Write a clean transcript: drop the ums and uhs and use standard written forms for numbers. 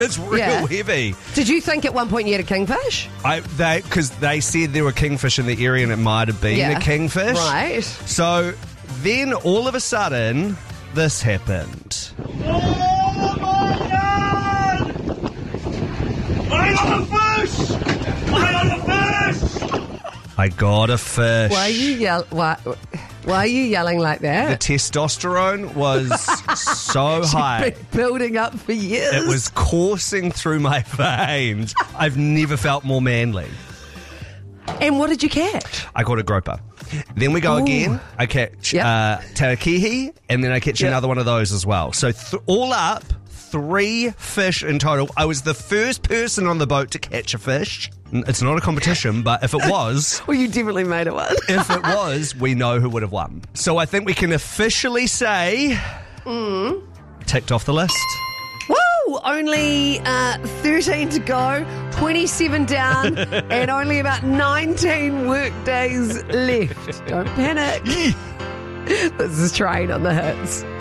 It's real heavy. Did you think at one point you had a kingfish? Because they said there were kingfish in the area and it might have been a kingfish. Right. So then all of a sudden, this happened. Oh my God! I got a fish! I got a fish! I got a fish. Why are you yelling like The that? testosterone was so high. Been building up for years. It was coursing through my veins. I've never felt more manly. And what did you catch? I caught a groper. Then we go again. I catch tarakihi, and then I catch another one of those as well. So all up, 3 fish in total. I was the first person on the boat to catch a fish. It's not a competition, but if it was... Well, you definitely made it one. If it was, we know who would have won. So I think we can officially say... Ticked off the list. Woo! Only 13 to go, 27 down, and only about 19 work days left. Don't panic. This is Train on the Hits.